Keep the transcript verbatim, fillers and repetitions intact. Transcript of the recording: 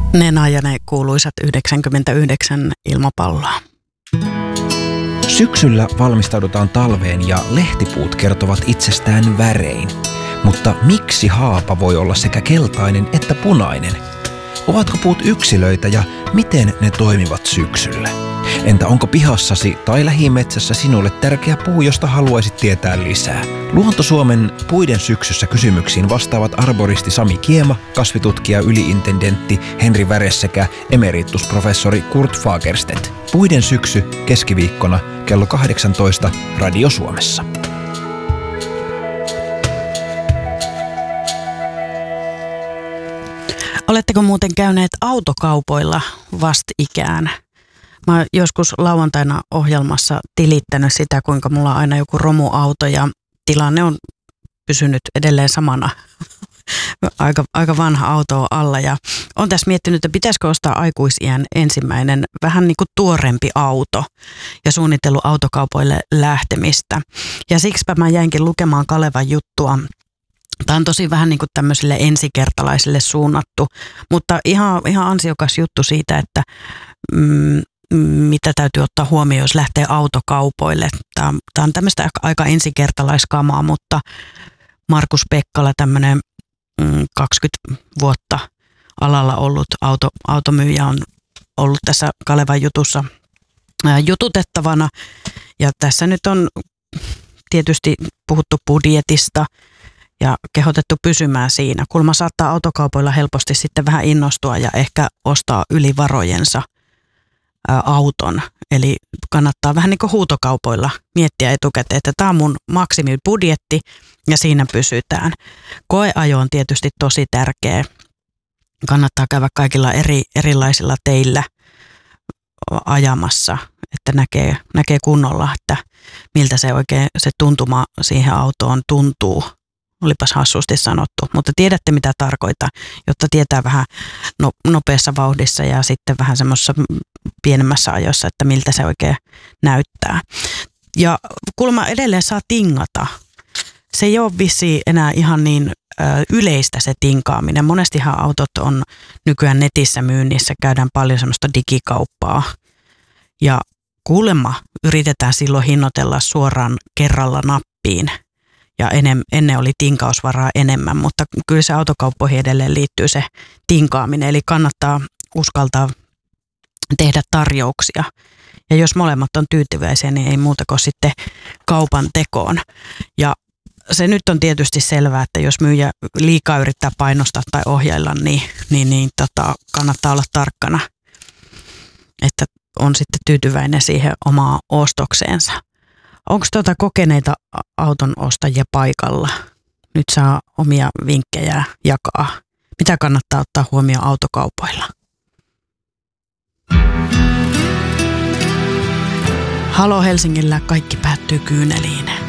Nena ja ne kuuluisat yhdeksänkymmentäyhdeksän ilmapalloa. Syksyllä valmistaudutaan talveen ja lehtipuut kertovat itsestään värein. Mutta miksi haapa voi olla sekä keltainen että punainen? Ovatko puut yksilöitä ja miten ne toimivat syksyllä? Entä onko pihassasi tai lähimetsässä sinulle tärkeä puu, josta haluaisit tietää lisää? Luonto Suomen Puiden syksyssä kysymyksiin vastaavat arboristi Sami Kiema, kasvitutkija yliintendentti Henri Väres sekä emeritusprofessori Kurt Fagerstedt. Puiden syksy keskiviikkona kello kahdeksantoista Radio Suomessa. Oletteko muuten käyneet autokaupoilla vastikään? Mä oon joskus lauantaina ohjelmassa tilittänyt sitä, kuinka mulla on aina joku romuauto ja tilanne on pysynyt edelleen samana. aika, aika vanha auto on alla ja on tässä miettinyt, että pitäisikö ostaa aikuisiän ensimmäinen vähän niin kuin tuorempi auto ja suunnitellut autokaupoille lähtemistä. Ja siksipä mä jäinkin lukemaan Kalevan juttua. Tämä on tosi vähän niin kuin tämmöisille ensikertalaisille suunnattu, mutta ihan, ihan ansiokas juttu siitä, että mm, mitä täytyy ottaa huomioon, jos lähtee autokaupoille. Tämä on, tämä on tämmöistä aika ensikertalaiskamaa, mutta Markus Pekkala, tämmöinen mm, kaksikymmentä vuotta alalla ollut auto, automyyjä, on ollut tässä Kalevan jutussa ää, jututettavana. Ja tässä nyt on tietysti puhuttu budjetista ja kehotettu pysymään siinä. Kulma saattaa autokaupoilla helposti sitten vähän innostua ja ehkä ostaa yli varojensa ä, auton. Eli kannattaa vähän niin kuin huutokaupoilla miettiä etukäteen, että tämä on mun maksimibudjetti ja siinä pysytään. Koeajo on tietysti tosi tärkeä. Kannattaa käydä kaikilla eri, erilaisilla teillä ajamassa, että näkee, näkee kunnolla, että miltä se oikein se tuntuma siihen autoon tuntuu. Olipas hassusti sanottu, mutta tiedätte mitä tarkoitan, jotta tietää vähän no, nopeassa vauhdissa ja sitten vähän semmoisessa pienemmässä ajossa, että miltä se oikein näyttää. Ja kuulemma edelleen saa tingata. Se ei ole vissiin enää ihan niin ö, yleistä se tinkaaminen. Monestihan autot on nykyään netissä myynnissä, käydään paljon semmoista digikauppaa ja kuulemma yritetään silloin hinnoitella suoraan kerralla nappiin. Ja ennen, ennen oli tinkausvaraa enemmän, mutta kyllä se autokauppoihin edelleen liittyy se tinkaaminen. Eli kannattaa uskaltaa tehdä tarjouksia. Ja jos molemmat on tyytyväisiä, niin ei muuta kuin sitten kaupan tekoon. Ja se nyt on tietysti selvää, että jos myyjä liikaa yrittää painostaa tai ohjailla, niin, niin, niin tota, kannattaa olla tarkkana, että on sitten tyytyväinen siihen omaan ostokseensa. Onko tuota kokeneita auton ostajia paikalla? Nyt saa omia vinkkejä jakaa. Mitä kannattaa ottaa huomioon autokaupoilla? Halo Helsingillä kaikki päättyy kyyneliin.